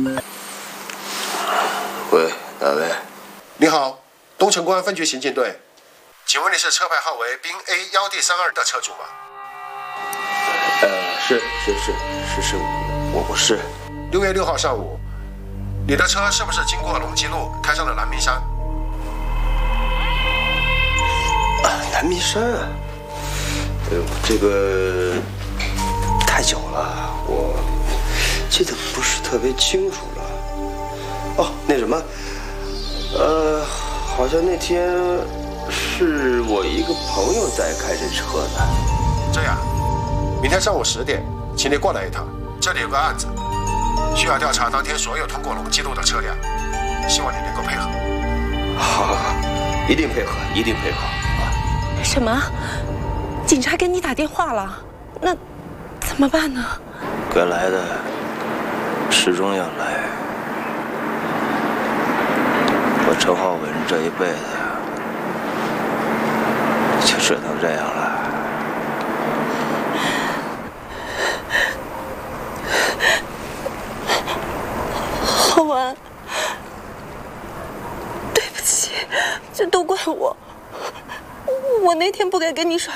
喂，哪位？ 你好，东城公安分局刑警队，请问你是车牌号为滨 A1D32的车主吗？ 是，我是。 6月6号上午，你的车是不是经过龙吉路，开上了南明山？ 南明山啊，这个太久了，我记得不是特别清楚了。哦，那什么，好像那天是我一个朋友在开这车的。 这样，明天上午10点，请你过来一趟，这里有个案子，需要调查当天所有通过龙吉路的车辆，希望你能够配合。 好，一定配合。 什么？警察给你打电话了？那怎么办呢？ 该来的始终要来。我陈浩文这一辈子就折腾这样了。 浩文，对不起，这都怪我。我那天不该跟你耍